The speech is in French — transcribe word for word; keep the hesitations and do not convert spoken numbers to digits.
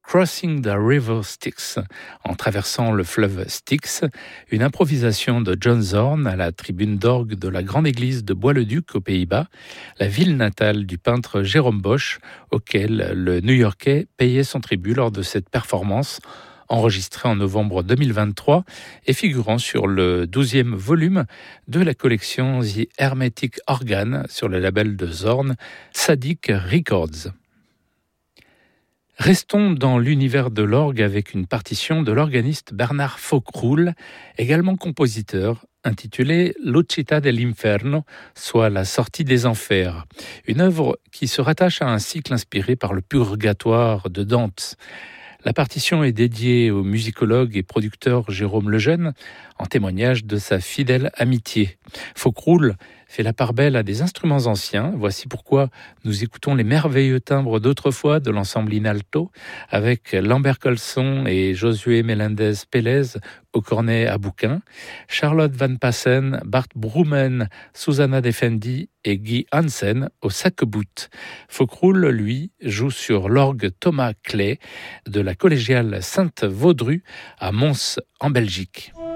Crossing the River Styx, en traversant le fleuve Styx, une improvisation de John Zorn à la tribune d'orgue de la grande église de Bois-le-Duc aux Pays-Bas, la ville natale du peintre Jérôme Bosch, auquel le New-Yorkais payait son tribut lors de cette performance, enregistrée en novembre deux mille vingt-trois et figurant sur le douzième volume de la collection The Hermetic Organ sur le label de Zorn, Tzadik Records. Restons dans l'univers de l'orgue avec une partition de l'organiste Bernard Foccroulle, également compositeur, intitulée L'Uscita dell'Inferno, soit la sortie des enfers. Une œuvre qui se rattache à un cycle inspiré par le Purgatoire de Dante. La partition est dédiée au musicologue et producteur Jérôme Lejeune, en témoignage de sa fidèle amitié. Foccroulle fait la part belle à des instruments anciens. Voici pourquoi nous écoutons les merveilleux timbres d'autrefois de l'ensemble Inalto, avec Lambert Colson et Josué Melendez Pélez au cornet à bouquin, Charlotte Van Passen, Bart Broomen, Susanna Defendi et Guy Hansen au sac-bout. Foccroulle, lui, joue sur l'orgue Thomas Clay de la collégiale Sainte-Vaudru à Mons en Belgique.